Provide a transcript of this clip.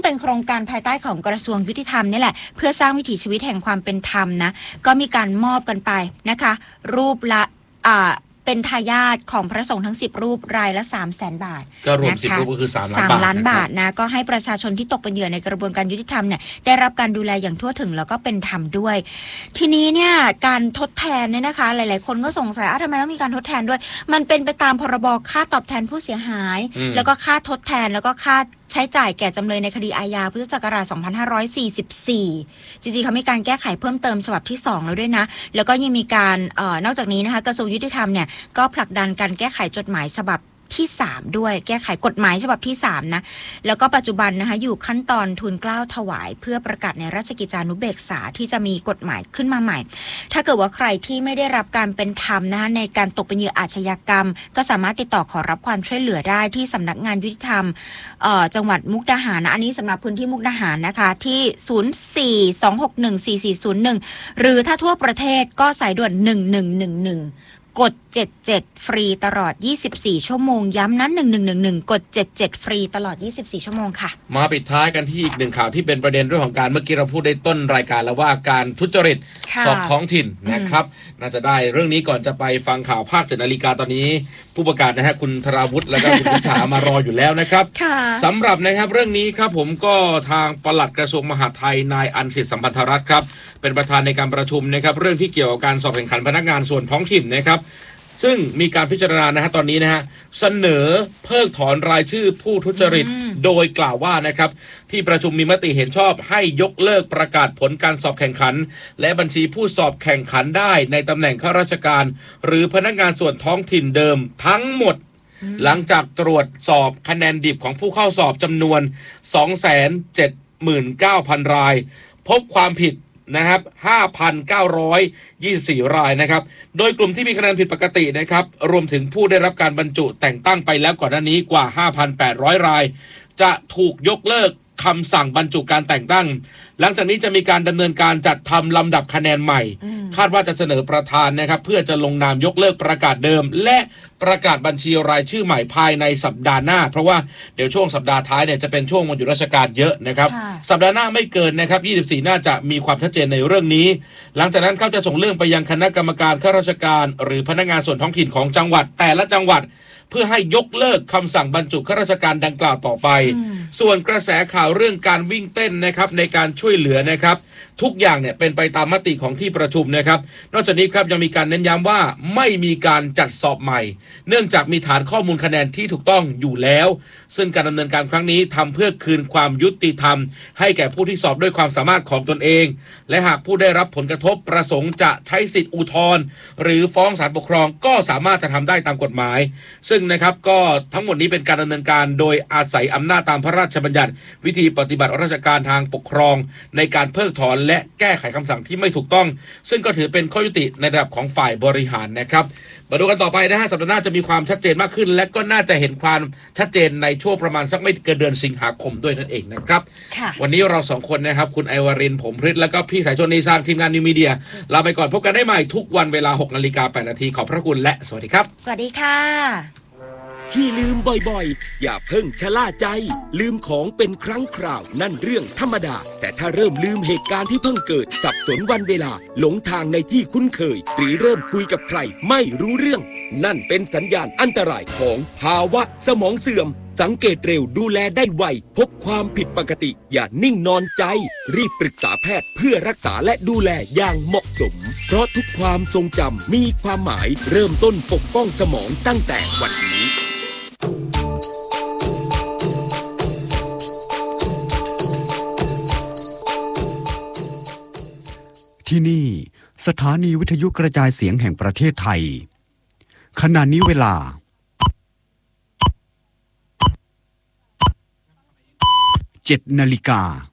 เป็นโครงการภายใต้ของกระทรวงยุติธรรมนี่แหละเพื่อสร้างวิถีชีวิตแห่งความเป็นธรรมนะก็มีการมอบกันไปนะคะรูปละเป็นทายาทของพระสงฆ์ทั้ง10รูปรายละ 300,000 บาทก็รวม10รูปก็คือ3 ล้านบาทนะก็ให้ประชาชนที่ตกเป็นเหยื่อในกระบวนการยุติธรรมเนี่ยได้รับการดูแลอย่างทั่วถึงแล้วก็เป็นธรรมด้วยทีนี้เนี่ยการทดแทนเนี่ยนะคะหลายๆคนก็สงสัยทำไมต้องมีการทดแทนด้วยมันเป็นไปตามพรบค่าตอบแทนผู้เสียหายแล้วก็ค่าทดแทนแล้วก็ค่าใช้จ่ายแก่จำเลยในคดีอาญาพุทธศักราช 2544 จริงๆเขามีการแก้ไขเพิ่มเติมฉบับที่2แล้วด้วยนะแล้วก็ยังมีการนอกจากนี้นะคะกระทรวงยุติธรรมเนี่ยก็ผลักดันการแก้ไขจดหมายฉบับที่3ด้วยแก้ไขกฎหมายฉบับที่3นะแล้วก็ปัจจุบันนะคะอยู่ขั้นตอนทูลเกล้าถวายเพื่อประกาศในราชกิจจานุเบกษาที่จะมีกฎหมายขึ้นมาใหม่ถ้าเกิดว่าใครที่ไม่ได้รับการเป็นธรรมนะคะในการตกเป็นเหยื่ออาชญากรรมก็สามารถติดต่อขอรับความช่วยเหลือได้ที่สำนักงานยุติธรรมจังหวัดมุกดาหารนะอันนี้สำหรับพื้นที่มุกดาหารนะคะที่04-261-4401หรือถ้าทั่วประเทศก็สายด่วน1111กด77ฟรีตลอด24ชั่วโมงย้ำนั้น1111กด77ฟรีตลอด24ชั่วโมงค่ะมาปิดท้ายกันที่อีกหนึ่งข่าวที่เป็นประเด็นเรื่องของการเมื่อกี้เราพูดในต้นรายการแล้วว่าการทุจริตสอบท้องถิ่นนะครับน่าจะได้เรื่องนี้ก่อนจะไปฟังข่าวภาค7 นาฬิกาตอนนี้ผู้ประกาศนะฮะคุณธราวุฒิแล้วก็คุณพิธามารออยู่แล้วนะครับสำหรับนะครับเรื่องนี้ครับผมก็ทางปลัดกระทรวงมหาดไทยนายอันสิทธิ์สัมพันธรัตน์ครับเป็นประธานในการประชุมนะครับเรื่องที่เกี่ยวกับการสอบแข่งขันพนักงานส่วนท้องถิ่นนะครับซึ่งมีการพิจารณานะฮะตอนนี้นะฮะเสนอเพิกถอนรายชื่อผู้ทุจริตโดยกล่าวว่านะครับที่ประชุมมีมติเห็นชอบให้ยกเลิกประกาศผลการสอบแข่งขันและบัญชีผู้สอบแข่งขันได้ในตำแหน่งข้าราชการหรือพนักงานส่วนท้องถิ่นเดิมทั้งหมดหลังจากตรวจสอบคะแนนดิบของผู้เข้าสอบจำนวน 279,000 รายพบความผิดนะครับ 5,924 รายนะครับโดยกลุ่มที่มีคะแนนผิดปกตินะครับรวมถึงผู้ได้รับการบรรจุแต่งตั้งไปแล้วก่อนหน้านี้กว่า 5,800 รายจะถูกยกเลิกคำสั่งบรรจุการแต่งตั้งหลังจากนี้จะมีการดำเนินการจัดทำลำดับคะแนนใหม่คาดว่าจะเสนอประธานนะครับเพื่อจะลงนามยกเลิกประกาศเดิมและประกาศบัญชีรายชื่อใหม่ภายในสัปดาห์หน้าเพราะว่าเดี๋ยวช่วงสัปดาห์ท้ายเนี่ยจะเป็นช่วงวันหยุดราชการเยอะนะครับสัปดาห์หน้าไม่เกินนะครับ24น่าจะมีความชัดเจนในเรื่องนี้หลังจากนั้นเขาจะส่งเรื่องไปยังคณะกรรมการข้าราชการหรือพนักงานส่วนท้องถิ่นของจังหวัดแต่ละจังหวัดเพื่อให้ยกเลิกคำสั่งบรรจุข้าราชการดังกล่าวต่อไปส่วนกระแสข่าวเรื่องการวิ่งเต้นนะครับในการช่วยเหลือนะครับทุกอย่างเนี่ยเป็นไปตามมติของที่ประชุมนะครับนอกจากนี้ครับยังมีการเน้นย้ำว่าไม่มีการจัดสอบใหม่เนื่องจากมีฐานข้อมูลคะแนนที่ถูกต้องอยู่แล้วซึ่งการดำเนินการครั้งนี้ทำเพื่อคืนความยุติธรรมให้แก่ผู้ที่สอบด้วยความสามารถของตนเองและหากผู้ได้รับผลกระทบประสงค์จะใช้สิทธิอุทธรณ์หรือฟ้องศาลปกครองก็สามารถจะทำได้ตามกฎหมายซึ่งนะครับก็ทั้งหมดนี้เป็นการดำเนินการโดยอาศัยอำนาจตามพระราชบัญญัติวิธีปฏิบัติราชการทางปกครองในการเพิกถอนและแก้ไขคำสั่งที่ไม่ถูกต้องซึ่งก็ถือเป็นข้อยุติในระดับของฝ่ายบริหารนะครับมาดูกันต่อไปนะฮะสัปดาห์หน้าจะมีความชัดเจนมากขึ้นและก็น่าจะเห็นความชัดเจนในช่วงประมาณสักไม่เกินเดือนสิงหาคมด้วยนั่นเองนะครับวันนี้เรา2คนนะครับคุณไอวรินทร์ผมพฤทธิ์แล้วก็พี่สายชนนีซานทีมงานนิวมีเดียลาไปก่อนพบกันได้ใหม่ทุกวันเวลา 6:08 น.ขอบพระคุณและสวัสดีครับสวัสดีค่ะที่ลืมบ่อยๆอย่าเพิ่งชะล่าใจลืมของเป็นครั้งคราวนั่นเรื่องธรรมดาแต่ถ้าเริ่มลืมเหตุการณ์ที่เพิ่งเกิดสับสนวันเวลาหลงทางในที่คุ้นเคยหรือเริ่มคุยกับใครไม่รู้เรื่องนั่นเป็นสัญญาณอันตรายของภาวะสมองเสื่อมสังเกตเร็วดูแลได้ไวพบความผิดปกติอย่านิ่งนอนใจรีบปรึกษาแพทย์เพื่อรักษาและดูแลอย่างเหมาะสมเพราะทุกความทรงจำมีความหมายเริ่มต้นปกป้องสมองตั้งแต่วันนี้ที่นี่สถานีวิทยุกระจายเสียงแห่งประเทศไทยขณะนี้เวลา 7 นาฬิกา